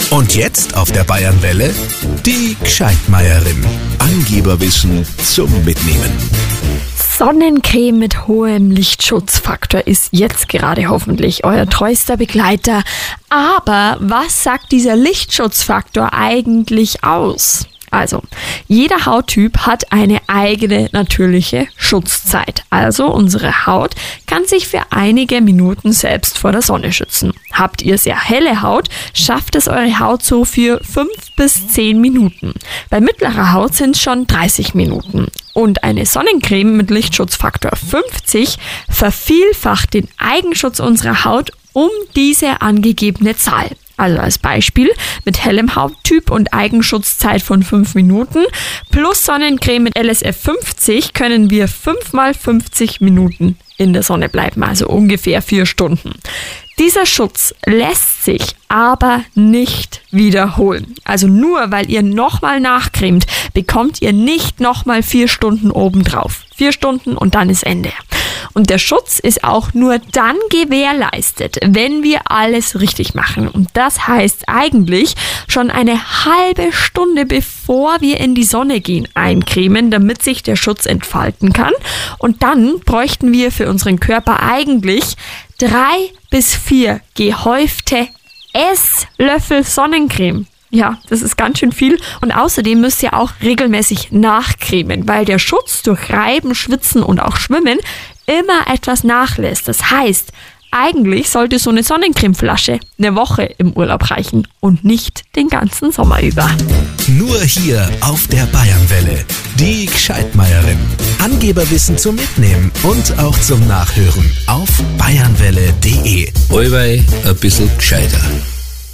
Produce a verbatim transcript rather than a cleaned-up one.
Und jetzt auf der Bayernwelle die Gscheidmeierin. Angeberwissen zum Mitnehmen. Sonnencreme mit hohem Lichtschutzfaktor ist jetzt gerade hoffentlich euer treuster Begleiter. Aber was sagt dieser Lichtschutzfaktor eigentlich aus? Also, jeder Hauttyp hat eine eigene natürliche Schutzzeit. Also, unsere Haut kann sich für einige Minuten selbst vor der Sonne schützen. Habt ihr sehr helle Haut, schafft es eure Haut so für fünf bis zehn Minuten. Bei mittlerer Haut sind es schon dreißig Minuten. Und eine Sonnencreme mit Lichtschutzfaktor fünfzig vervielfacht den Eigenschutz unserer Haut um diese angegebene Zahl. Also als Beispiel mit hellem Hauttyp und Eigenschutzzeit von fünf Minuten plus Sonnencreme mit L S F fünfzig können wir fünf mal fünfzig Minuten in der Sonne bleiben, also ungefähr vier Stunden. Dieser Schutz lässt sich aber nicht wiederholen. Also nur weil ihr nochmal nachcremt, bekommt ihr nicht nochmal vier Stunden obendrauf. Vier Stunden und dann ist Ende. Und der Schutz ist auch nur dann gewährleistet, wenn wir alles richtig machen. Und das heißt eigentlich schon eine halbe Stunde bevor wir in die Sonne gehen eincremen, damit sich der Schutz entfalten kann. Und dann bräuchten wir für unseren Körper eigentlich drei bis vier gehäufte Esslöffel Sonnencreme. Ja, das ist ganz schön viel. Und außerdem müsst ihr auch regelmäßig nachcremen, weil der Schutz durch Reiben, Schwitzen und auch Schwimmen immer etwas nachlässt. Das heißt, eigentlich sollte so eine Sonnencremeflasche eine Woche im Urlaub reichen und nicht den ganzen Sommer über. Nur hier auf der Bayernwelle. Die Gscheidmeierin. Angeberwissen zum Mitnehmen und auch zum Nachhören auf bayernwelle punkt de. Allweil ein bisschen gescheiter.